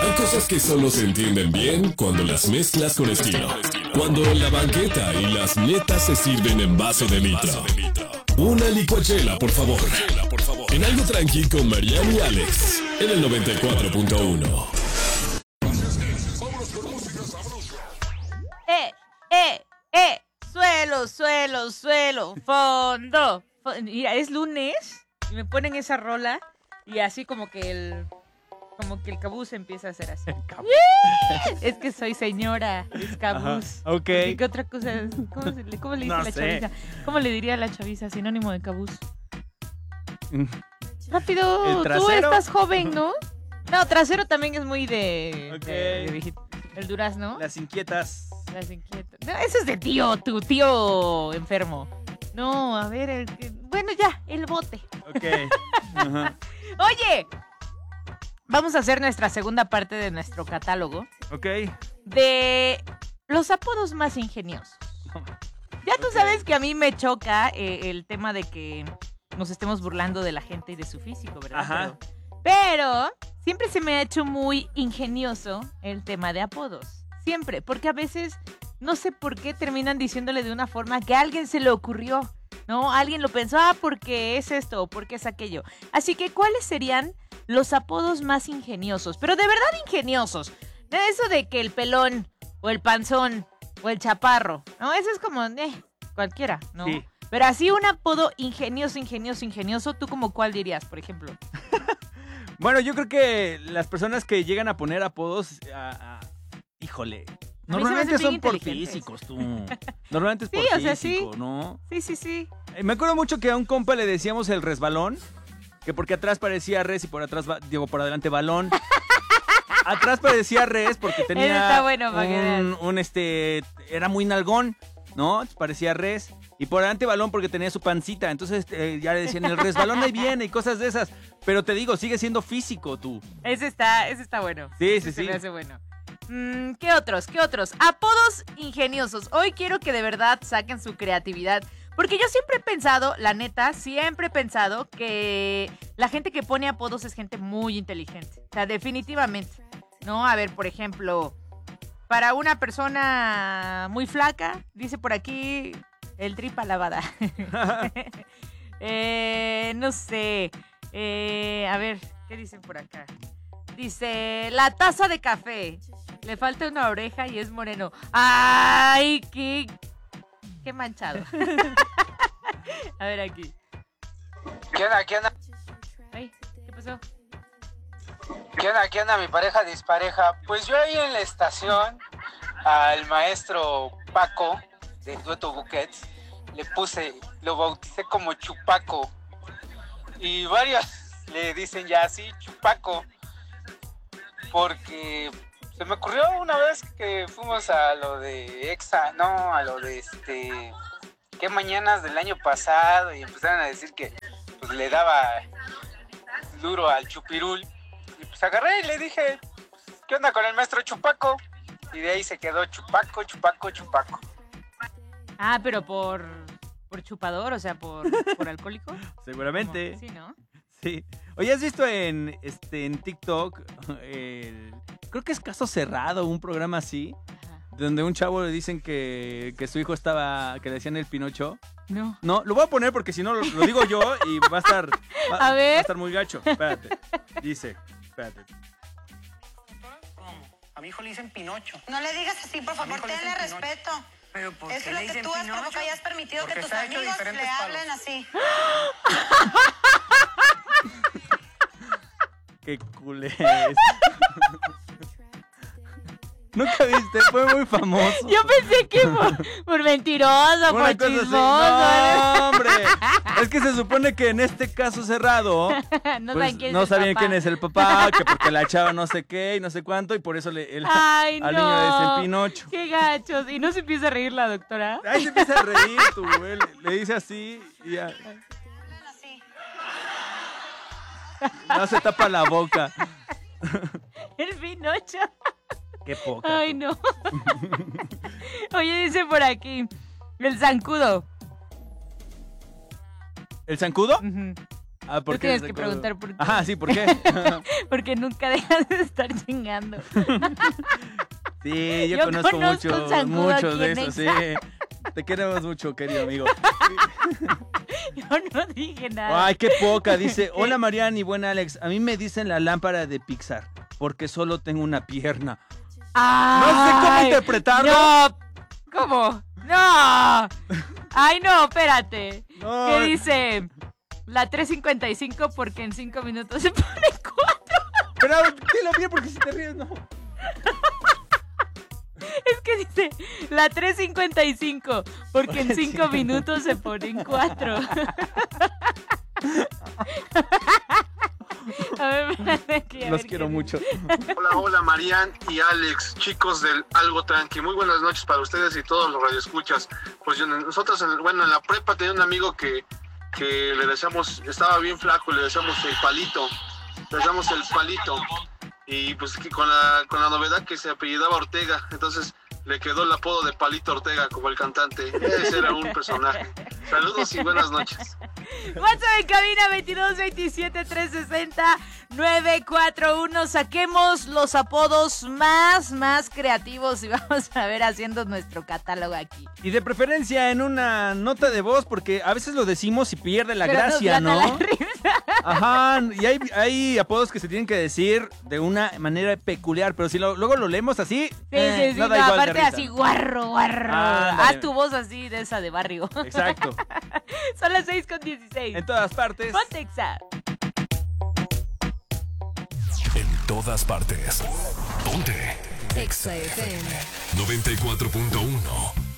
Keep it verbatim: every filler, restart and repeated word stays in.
Hay cosas que solo se entienden bien cuando las mezclas con estilo. Cuando la banqueta y las netas se sirven en vaso de litro. Una licuachela, por favor. En algo tranqui con Mariana y Alex. En el noventa y cuatro punto uno. Eh, eh, eh. Suelo, suelo, suelo. Fondo. Fo- Mira, es lunes y me ponen esa rola y así como que el... Como que el cabuz empieza a hacer así. Es que soy señora, es cabuz. Ajá, ok. ¿Y qué otra cosa es? ¿Cómo, se le, cómo le dice No la sé. chaviza? ¿Cómo le diría a la chaviza? Sinónimo de cabuz. Mm. Rápido, ¿El tú trasero? estás joven, ¿no? No, trasero también es muy de... Ok. de- de viejito. El durazno. Las inquietas. Las inquietas. No, eso es de tío, tu tío enfermo. No, a ver, el que... Bueno, ya, el bote. Ok. Ajá. Oye, vamos a hacer nuestra segunda parte de nuestro catálogo Ok. de los apodos más ingeniosos. Ya tú Ok. sabes que a mí me choca eh, el tema de que nos estemos burlando de la gente y de su físico, ¿verdad? Ajá. Pero, pero siempre se me ha hecho muy ingenioso el tema de apodos. Siempre, porque a veces no sé por qué terminan diciéndole de una forma que a alguien se le ocurrió, ¿no? Alguien lo pensó, ah, porque es esto o porque es aquello. Así que, ¿cuáles serían los apodos más ingeniosos? Pero de verdad ingeniosos. No eso de que el pelón o el panzón o el chaparro, ¿no? Eso es como, eh, cualquiera, ¿no? Sí. Pero así un apodo ingenioso, ingenioso, ingenioso, ¿tú como cuál dirías, por ejemplo? Bueno, yo creo que las personas que llegan a poner apodos, a- a- híjole, se me normalmente hacen bien son por inteligentes. físicos, tú. Normalmente es Sí, por o sea, sí. físico, ¿no? Sí, sí, sí. Eh, Me acuerdo mucho que a un compa le decíamos el resbalón, que porque atrás parecía res y por atrás, va- digo, por adelante balón. Atrás parecía res porque tenía Ese está bueno, para que un, veas. un, este, era muy nalgón, ¿no? Parecía res. Y por adelante balón porque tenía su pancita. Entonces eh, ya le decían, el resbalón ahí viene y cosas de esas. Pero te digo, sigue siendo físico tú. Ese está, ese está bueno. Sí, Ese sí, se sí. me hace bueno. Mm, ¿Qué otros? ¿Qué otros? Apodos ingeniosos. Hoy quiero que de verdad saquen su creatividad. Porque yo siempre he pensado, la neta, siempre he pensado que la gente que pone apodos es gente muy inteligente. O sea, definitivamente. ¿No? A ver, por ejemplo, para una persona muy flaca, dice por aquí el tripa lavada. eh, no sé. Eh, a ver, ¿qué dicen por acá? Dice, la taza de café. Le falta una oreja y es moreno. ¡Ay, qué, qué manchado! A ver aquí. ¿Qué onda? ¿Qué onda? Ay, ¿qué pasó? ¿Qué onda? ¿Qué onda? Mi pareja dispareja. Pues yo ahí en la estación al maestro Paco del Dueto Buquets le puse, lo bauticé como Chupaco. Y varios le dicen ya así, Chupaco. Porque se me ocurrió una vez que fuimos a lo de Exa, no, a lo de este... ¿Qué mañanas del año pasado? Y empezaron a decir que pues le daba duro al chupirul. Y pues agarré y le dije, ¿qué onda con el maestro Chupaco? Y de ahí se quedó Chupaco, Chupaco, Chupaco. Ah, pero por, por chupador, o sea, por, por alcohólico. Seguramente. Como- Sí, ¿no? Sí. Oye, ¿has visto en, este, en TikTok, el- creo que es Caso Cerrado, un programa así, Ajá. donde un chavo le dicen que, que su hijo estaba, que le decían el Pinocho? No. No, lo voy a poner porque si no lo, lo digo yo y va a estar, va, A ver. va a estar muy gacho. Espérate. Dice, espérate. ¿Cómo? A mi hijo le dicen Pinocho. No le digas así, por A mi favor, hijo le tenle dicen Pinocho. respeto. Pero ¿por Eso qué es lo le que dicen tú has Pinocho? provocado y has permitido Porque que tus se ha hecho amigos diferentes le palos. hablen así. Qué culé es. ¿Nunca viste? Fue muy famoso. Yo pensé que por, por mentiroso, Una por cosa así. chismoso. No, hombre. Es que se supone que en este caso cerrado, No pues, saben quién es no el sabían papá. quién es el papá, que porque la chava no sé qué y no sé cuánto, y por eso le, el- Ay, al no. niño le dicen Pinocho. Qué gachos. Y no se empieza a reír la doctora. Ahí se empieza a reír, tú, güey. Le, le dice así y ya. Hablen así. No se tapa la boca. El Pinocho. Qué poca. Ay, tú. no. Oye, dice por aquí. El zancudo. ¿El zancudo? Ujú. Ah, ¿por Tú qué tienes les que recuerdo? preguntar por qué. Ajá, sí, ¿por qué? Porque nunca dejas de estar chingando. Sí, yo, Yo conozco, conozco muchos, zancudo muchos aquí de en esos, sí. Exa. Te queremos mucho, querido amigo. Yo no dije nada. Ay, qué poca, dice. Hola, Mariana y buen Alex. A mí me dicen la lámpara de Pixar, porque solo tengo una pierna. No sé cómo Ay, interpretarlo. No, ¿cómo? No. Ay, no, espérate. No. ¿Qué dice? La tres cincuenta y cinco porque en cinco minutos se pone cuatro. Pero dilo bien porque si te ríes, no. Es que dice la tres cincuenta y cinco porque en cinco minutos se ponen cuatro. A ver, espérate aquí, a Los ver quiero qué mucho. Hola, hola, Marian y Alex, chicos del Algo Tranqui. Muy buenas noches para ustedes y todos los radioescuchas. Pues yo- nosotros, en- bueno, en la prepa tenía un amigo que, que le decíamos, estaba bien flaco, le decíamos el palito. Le decíamos el palito. Y pues que con la, con la novedad que se apellidaba Ortega, entonces le quedó el apodo de Palito Ortega como el cantante. Ese era un personaje. Saludos y buenas noches. WhatsApp en cabina veintidós veintisiete trescientos sesenta nueve cuatro uno. Saquemos los apodos más, más creativos y vamos a ver haciendo nuestro catálogo aquí. Y de preferencia en una nota de voz, porque a veces lo decimos y pierde la Pero nos gracia, gana ¿no? la risa. Ajá, y hay, hay apodos que se tienen que decir de una manera peculiar, pero si lo- luego lo leemos así, Sí, eh, sí, sí, no no, da igual de aparte risa. así, guarro, guarro. Ándale. Haz tu voz así de esa de barrio. Exacto, Son las seis con dieciséis. en todas partes. Ponte Exa. En todas partes. Ponte. Exa F M. noventa y cuatro punto uno.